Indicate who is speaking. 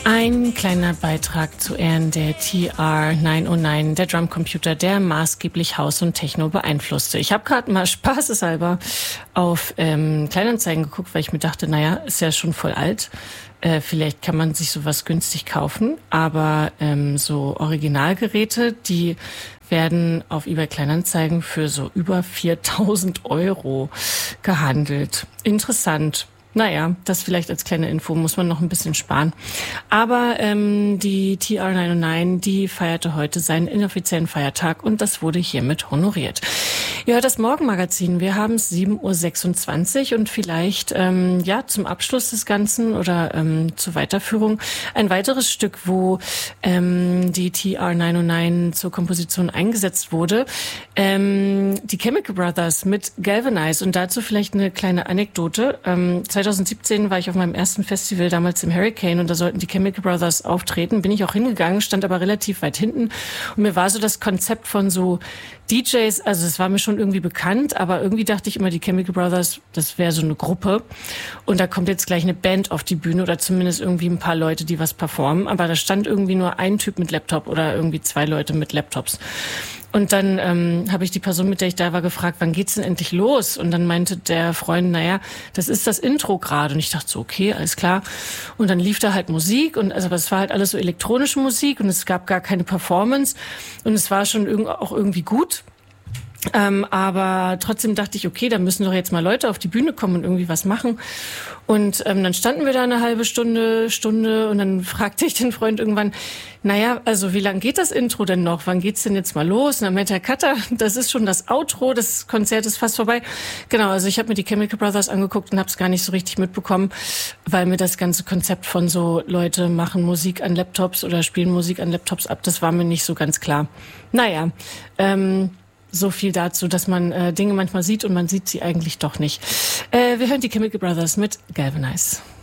Speaker 1: Ein kleiner Beitrag zu Ehren der TR-909, der Drumcomputer, der maßgeblich House und Techno beeinflusste. Ich habe gerade mal spaßeshalber auf Kleinanzeigen geguckt, weil ich mir dachte, naja, ist ja schon voll alt. Vielleicht kann man sich sowas günstig kaufen, aber so Originalgeräte, die werden auf eBay Kleinanzeigen für so über 4.000 € gehandelt. Interessant. Naja, das vielleicht als kleine Info, muss man noch ein bisschen sparen. Aber die TR-909, die feierte heute seinen inoffiziellen Feiertag und das wurde hiermit honoriert. Ihr hört das Morgenmagazin, wir haben es 7.26 Uhr und vielleicht zum Abschluss des Ganzen oder zur Weiterführung ein weiteres Stück, wo die TR-909 zur Komposition eingesetzt wurde. Die Chemical Brothers mit Galvanize und dazu vielleicht eine kleine Anekdote. 2017 war ich auf meinem ersten Festival, damals im Hurricane, und da sollten die Chemical Brothers auftreten. Bin ich auch hingegangen, stand aber relativ weit hinten. Und mir war so das Konzept von so DJs, also es war mir schon irgendwie bekannt, aber irgendwie dachte ich immer, die Chemical Brothers, das wäre so eine Gruppe. Und da kommt jetzt gleich eine Band auf die Bühne oder zumindest irgendwie ein paar Leute, die was performen. Aber da stand irgendwie nur ein Typ mit Laptop oder irgendwie 2 Leute mit Laptops. Und dann habe ich die Person, mit der ich da war, gefragt, wann geht's denn endlich los? Und dann meinte der Freund, naja, das ist das Intro gerade. Und ich dachte so, okay, alles klar. Und dann lief da halt Musik und also es war halt alles so elektronische Musik und es gab gar keine Performance und es war schon auch irgendwie gut. Aber trotzdem dachte ich, okay, da müssen doch jetzt mal Leute auf die Bühne kommen und irgendwie was machen. Und dann standen wir da eine halbe Stunde und dann fragte ich den Freund irgendwann, naja, also wie lang geht das Intro denn noch? Wann geht's denn jetzt mal los? Und dann meinte Herr Cutter, das ist schon das Outro, das Konzert ist fast vorbei. Genau, also ich habe mir die Chemical Brothers angeguckt und habe es gar nicht so richtig mitbekommen, weil mir das ganze Konzept von so Leute machen Musik an Laptops oder spielen Musik an Laptops ab, das war mir nicht so ganz klar. Naja, so viel dazu, dass man Dinge manchmal sieht und man sieht sie eigentlich doch nicht. Wir hören die Chemical Brothers mit Galvanize.